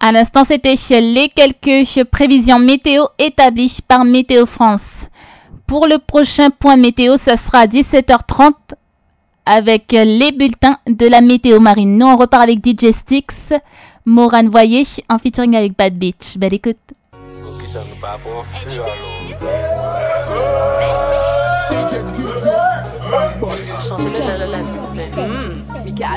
À l'instant, c'était chez les quelques prévisions météo établies par Météo France. Pour le prochain point météo, ça sera à 17h30 avec les bulletins de la météo marine. Nous, on repart avec DJ Styx, Morane Voyer en featuring avec Bad Bitch. Belle écoute.